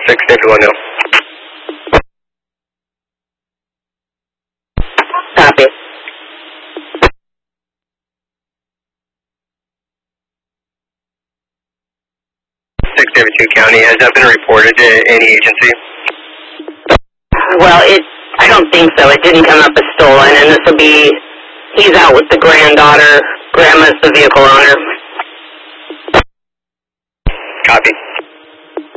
6, David 1 now. Copy. 6, David 2 County. Has that been reported to any agency? Well, I don't think so. It didn't come up as stolen, and this will be, he's out with the granddaughter. Grandma's the vehicle owner.